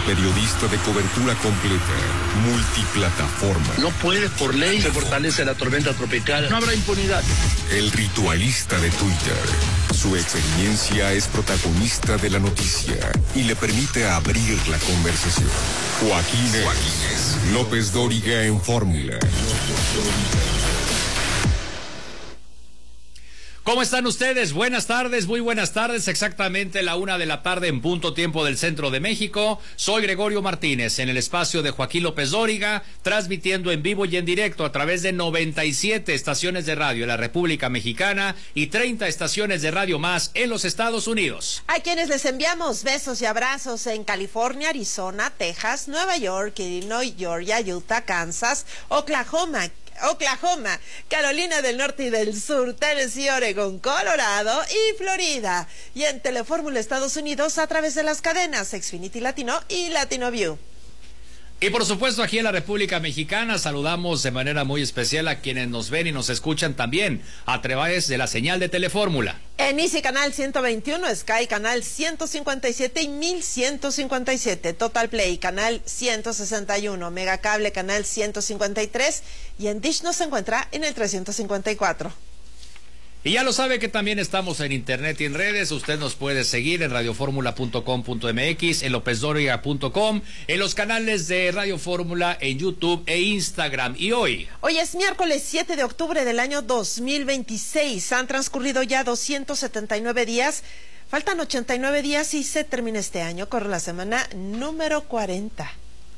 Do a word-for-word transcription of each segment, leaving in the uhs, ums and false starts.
Periodista de cobertura completa, multiplataforma. No puede, por ley, se fortalece la tormenta tropical. No habrá impunidad. El ritualista de Twitter. Su experiencia es protagonista de la noticia y le permite abrir la conversación. Joaquín, Joaquín López Dóriga en Fórmula. ¿Cómo están ustedes? Buenas tardes, muy buenas tardes, exactamente la una de la tarde en punto tiempo del centro de México. Soy Gregorio Martínez en el espacio de Joaquín López Dóriga, transmitiendo en vivo y en directo a través de noventa y siete estaciones de radio en la República Mexicana y treinta estaciones de radio más en los Estados Unidos. A quienes les enviamos besos y abrazos en California, Arizona, Texas, Nueva York, Illinois, Georgia, Utah, Kansas, Oklahoma, Oklahoma, Carolina del Norte y del Sur, Tennessee, Oregon, Colorado y Florida. Y en Telefórmula Estados Unidos a través de las cadenas Xfinity Latino y Latino View. Y por supuesto aquí en la República Mexicana saludamos de manera muy especial a quienes nos ven y nos escuchan también a través de la señal de Telefórmula. En Easy Canal ciento veintiuno, Sky Canal ciento cincuenta y siete y mil ciento cincuenta y siete, Total Play Canal ciento sesenta y uno, Megacable Canal ciento cincuenta y tres y en Dish nos encuentra en el trescientos cincuenta y cuatro. Y ya lo sabe que también estamos en internet y en redes. Usted nos puede seguir en radioformula punto com punto m x, en lópez dóriga punto com, en los canales de Radio Fórmula, en YouTube e Instagram. Y hoy... Hoy es miércoles siete de octubre del año dos mil veintiséis. Han transcurrido ya doscientos setenta y nueve días. Faltan ochenta y nueve días y se termina este año. Corre la semana número cuarenta.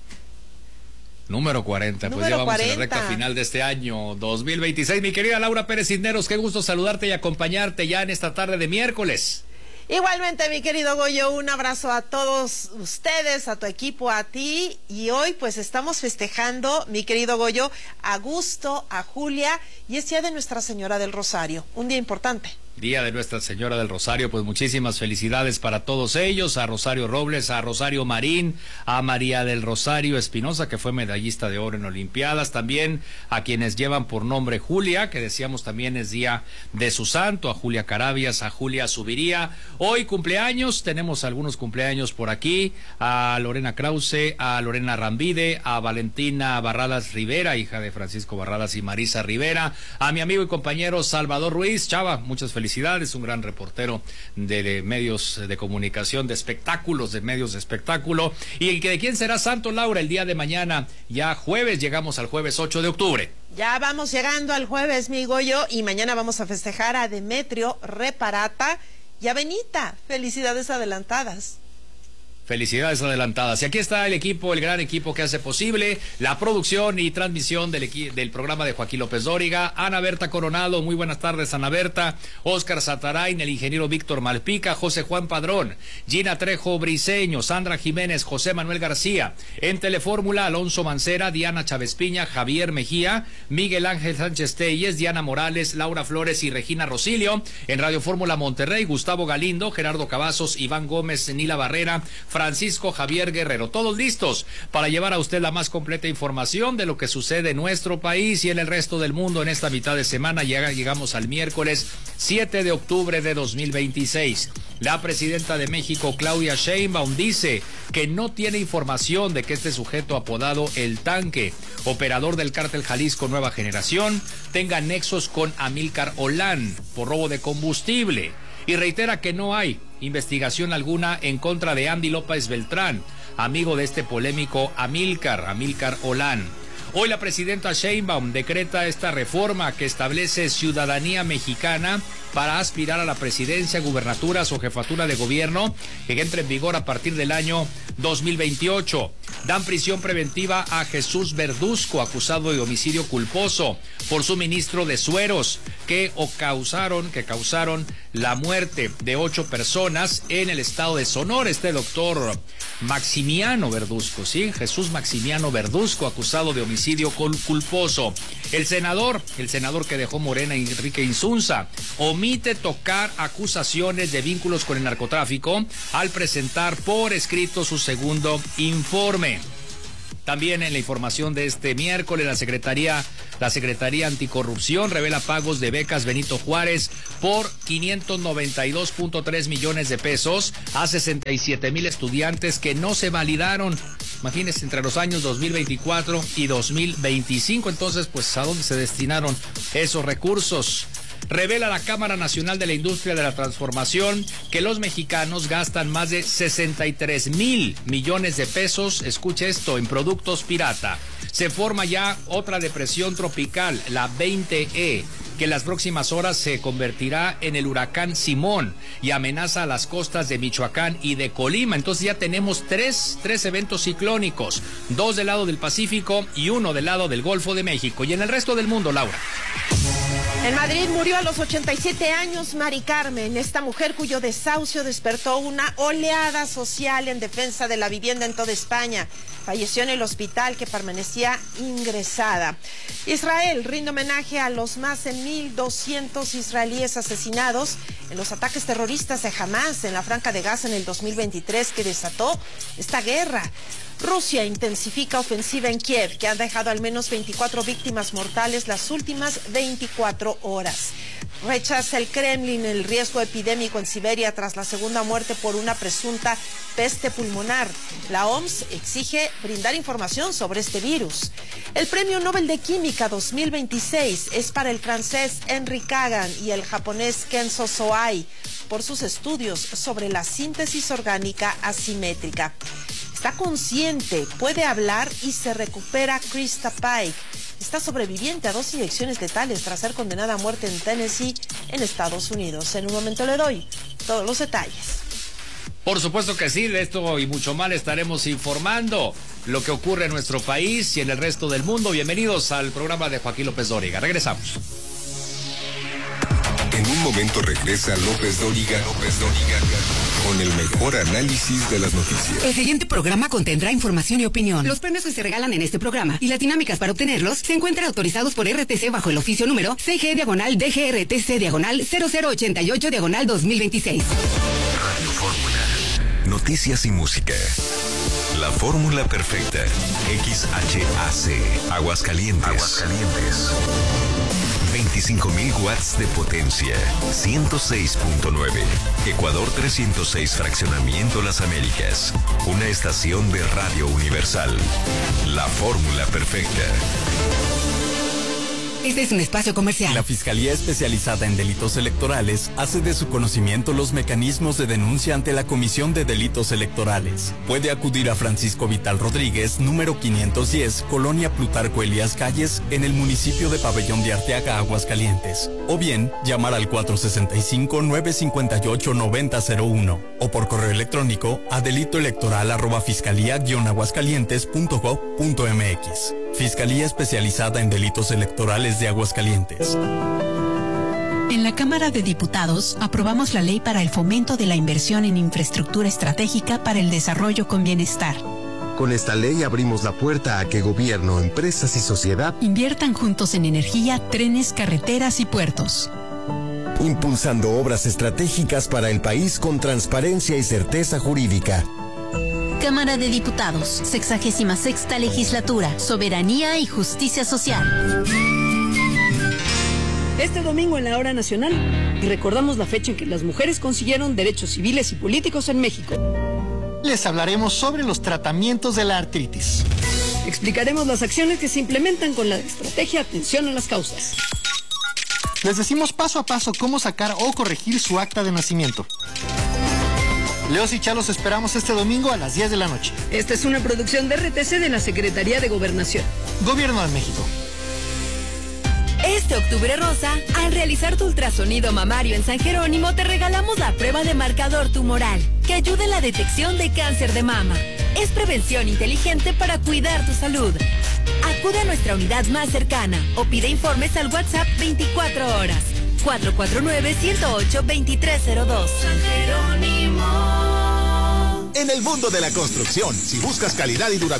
Número cuarenta, pues Número ya vamos cuarenta. en la recta final de este año dos mil veintiséis. Mi querida Laura Pérez Cisneros, qué gusto saludarte y acompañarte ya en esta tarde de miércoles. Igualmente, mi querido Goyo, un abrazo a todos ustedes, a tu equipo, a ti. Y hoy pues estamos festejando, mi querido Goyo, a Gusto, a Julia, y es día de Nuestra Señora del Rosario, un día importante. Día de Nuestra Señora del Rosario, pues muchísimas felicidades para todos ellos, a Rosario Robles, a Rosario Marín, a María del Rosario Espinosa, que fue medallista de oro en Olimpiadas, también a quienes llevan por nombre Julia, que decíamos también es día de su santo, a Julia Carabias, a Julia Subiría. Hoy cumpleaños, tenemos algunos cumpleaños por aquí, a Lorena Krause, a Lorena Rambide, a Valentina Barradas Rivera, hija de Francisco Barradas y Marisa Rivera, a mi amigo y compañero Salvador Ruiz. Chava, muchas felicidades. Felicidades, un gran reportero de, de medios de comunicación, de espectáculos, de medios de espectáculo. ¿Y el que de quién será santo, Laura, el día de mañana? Ya jueves, llegamos al jueves ocho de octubre. Ya vamos llegando al jueves, mi Goyo, y mañana vamos a festejar a Demetrio Reparata y a Benita. Felicidades adelantadas. Felicidades adelantadas. Y aquí está el equipo, el gran equipo que hace posible la producción y transmisión del, del programa de Joaquín López Dóriga. Ana Berta Coronado, muy buenas tardes, Ana Berta. Óscar Satarain, el ingeniero Víctor Malpica, José Juan Padrón, Gina Trejo Briceño, Sandra Jiménez, José Manuel García. En Telefórmula, Alonso Mancera, Diana Chávez Piña, Javier Mejía, Miguel Ángel Sánchez Telles, Diana Morales, Laura Flores y Regina Rosilio. En Radio Fórmula Monterrey, Gustavo Galindo, Gerardo Cavazos, Iván Gómez, Nila Barrera, Francisco Javier Guerrero, todos listos para llevar a usted la más completa información de lo que sucede en nuestro país y en el resto del mundo en esta mitad de semana. Llega, llegamos al miércoles siete de octubre de dos mil veintiséis. La presidenta de México, Claudia Sheinbaum, dice que no tiene información de que este sujeto apodado El Tanque, operador del cártel Jalisco Nueva Generación, tenga nexos con Amílcar Olán por robo de combustible. Y reitera que no hay investigación alguna en contra de Andy López Beltrán, amigo de este polémico Amílcar, Amílcar Olán. Hoy la presidenta Sheinbaum decreta esta reforma que establece ciudadanía mexicana para aspirar a la presidencia, gubernaturas o jefatura de gobierno, que entre en vigor a partir del año dos mil veintiocho. Dan prisión preventiva a Jesús Verduzco, acusado de homicidio culposo por suministro de sueros que o causaron, que causaron la muerte de ocho personas en el estado de Sonora. Este doctor Maximiano Verduzco, ¿sí? Jesús Maximiano Verduzco, acusado de homicidio culposo. El senador, el senador que dejó Morena, Enrique Insunza, omite tocar acusaciones de vínculos con el narcotráfico al presentar por escrito su segundo informe. También en la información de este miércoles, la Secretaría, la Secretaría Anticorrupción revela pagos de becas Benito Juárez por quinientos noventa y dos punto tres millones de pesos a sesenta y siete mil estudiantes que no se validaron. Imagínense, entre los años dos mil veinticuatro y dos mil veinticinco. Entonces, pues, ¿a dónde se destinaron esos recursos? Revela la Cámara Nacional de la Industria de la Transformación que los mexicanos gastan más de sesenta y tres mil millones de pesos, escuche esto, en productos pirata. Se forma ya otra depresión tropical, la veinte E, que en las próximas horas se convertirá en el huracán Simón y amenaza a las costas de Michoacán y de Colima. Entonces ya tenemos tres, tres eventos ciclónicos, dos del lado del Pacífico y uno del lado del Golfo de México. Y en el resto del mundo, Laura. En Madrid murió a los ochenta y siete años Mari Carmen, esta mujer cuyo desahucio despertó una oleada social en defensa de la vivienda en toda España. Falleció en el hospital que permanecía ingresada. Israel rinde homenaje a los más de mil doscientos israelíes asesinados en los ataques terroristas de Hamas en la Franja de Gaza en el dos mil veintitrés, que desató esta guerra. Rusia intensifica ofensiva en Kiev, que ha dejado al menos veinticuatro víctimas mortales las últimas veinticuatro horas. Rechaza el Kremlin el riesgo epidémico en Siberia tras la segunda muerte por una presunta peste pulmonar. La O M S exige brindar información sobre este virus. El Premio Nobel de Química dos mil veintiséis es para el francés Henri Kagan y el japonés Kenzo Soai por sus estudios sobre la síntesis orgánica asimétrica. Está consciente, puede hablar y se recupera Krista Pike. Está sobreviviente a dos inyecciones letales tras ser condenada a muerte en Tennessee, en Estados Unidos. En un momento le doy todos los detalles. Por supuesto que sí, de esto y mucho más estaremos informando lo que ocurre en nuestro país y en el resto del mundo. Bienvenidos al programa de Joaquín López Dóriga. Regresamos. En un momento regresa López Dóriga, López Dóriga, con el mejor análisis de las noticias. El siguiente programa contendrá información y opinión. Los premios que se regalan en este programa y las dinámicas para obtenerlos se encuentran autorizados por R T C bajo el oficio número C G diagonal D G R T C diagonal cero cero ochenta y ocho diagonal dos mil veintiséis. Radio Fórmula. Noticias y música. La fórmula perfecta. X H A C. Aguascalientes. Aguascalientes. veinticinco mil watts de potencia, ciento seis punto nueve. Ecuador trescientos seis, Fraccionamiento Las Américas. Una estación de Radio Universal. La fórmula perfecta. Este es un espacio comercial. La Fiscalía Especializada en Delitos Electorales hace de su conocimiento los mecanismos de denuncia ante la Comisión de Delitos Electorales. Puede acudir a Francisco Vital Rodríguez, número quinientos diez, Colonia Plutarco Elías Calles, en el municipio de Pabellón de Arteaga, Aguascalientes. O bien, llamar al cuatro sesenta y cinco, nueve cincuenta y ocho, noventa cero uno o por correo electrónico a delitoelectoral arroba fiscalía guion aguascalientes punto gob punto mx. Fiscalía Especializada en Delitos Electorales de Aguascalientes. En la Cámara de Diputados aprobamos la ley para el fomento de la inversión en infraestructura estratégica para el desarrollo con bienestar. Con esta ley abrimos la puerta a que gobierno, empresas y sociedad inviertan juntos en energía, trenes, carreteras y puertos. Impulsando obras estratégicas para el país con transparencia y certeza jurídica. Cámara de Diputados, sexagésima sexta legislatura, soberanía y justicia social. Este domingo en la Hora Nacional recordamos la fecha en que las mujeres consiguieron derechos civiles y políticos en México. Les hablaremos sobre los tratamientos de la artritis. Explicaremos las acciones que se implementan con la estrategia Atención a las Causas. Les decimos paso a paso cómo sacar o corregir su acta de nacimiento. Leos y Chalos esperamos este domingo a las diez de la noche. Esta es una producción de R T C de la Secretaría de Gobernación. Gobierno de México. Este octubre rosa, al realizar tu ultrasonido mamario en San Jerónimo, te regalamos la prueba de marcador tumoral, que ayuda en la detección de cáncer de mama. Es prevención inteligente para cuidar tu salud. Acude a nuestra unidad más cercana o pide informes al WhatsApp veinticuatro horas. cuatro cuatro nueve, uno cero ocho, dos tres cero dos. San Jerónimo. En el mundo de la construcción, si buscas calidad y durabilidad,